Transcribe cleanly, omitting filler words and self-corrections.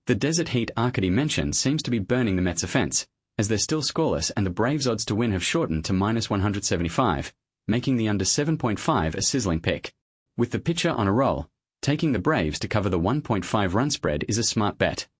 The desert heat Arcady mentioned seems to be burning the Mets' offense, as they're still scoreless and the Braves' odds to win have shortened to -175, making the under 7.5 a sizzling pick. With the pitcher on a roll, taking the Braves to cover the 1.5 run spread is a smart bet.